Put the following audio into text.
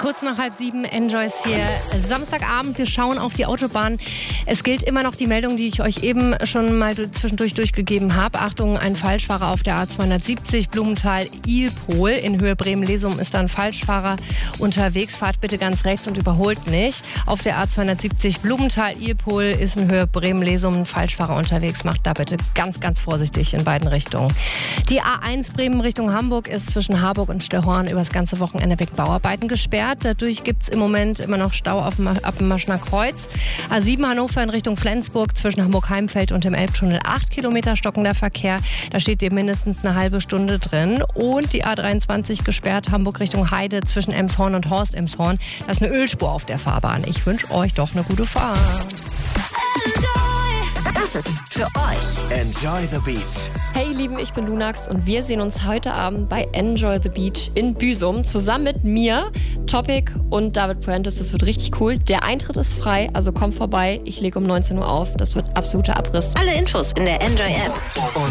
Kurz nach 6:30, Enjoys hier. Samstagabend, wir schauen auf die Autobahn. Es gilt immer noch die Meldung, die ich euch eben schon mal zwischendurch durchgegeben habe. Achtung, ein Falschfahrer auf der A270 Blumenthal-Ilpol in Höhe Bremen-Lesum ist da ein Falschfahrer unterwegs. Fahrt bitte ganz rechts und überholt nicht. Auf der A270 Blumenthal-Ilpol ist in Höhe Bremen-Lesum ein Falschfahrer unterwegs. Macht da bitte ganz, ganz vorsichtig in beiden Richtungen. Die A1 Bremen Richtung Hamburg ist zwischen Harburg und Stillhorn über das ganze Wochenende wegen Bauarbeiten gesperrt. Dadurch gibt es im Moment immer noch Stau ab dem Maschner Kreuz. A7 Hannover in Richtung Flensburg zwischen Hamburg-Heimfeld und dem Elbtunnel 8 Kilometer stockender Verkehr. Da steht ihr mindestens eine halbe Stunde drin. Und die A23 gesperrt Hamburg Richtung Heide zwischen Emshorn und Horst-Emshorn. Da ist eine Ölspur auf der Fahrbahn. Ich wünsche euch doch eine gute Fahrt. Das ist für euch. Enjoy the Beach. Hey ihr Lieben, ich bin Lunax und wir sehen uns heute Abend bei Enjoy the Beach in Büsum zusammen mit mir, Topic und David Puentes. Das wird richtig cool. Der Eintritt ist frei, also kommt vorbei. Ich lege um 19 Uhr auf. Das wird absoluter Abriss. Alle Infos in der Enjoy App. Und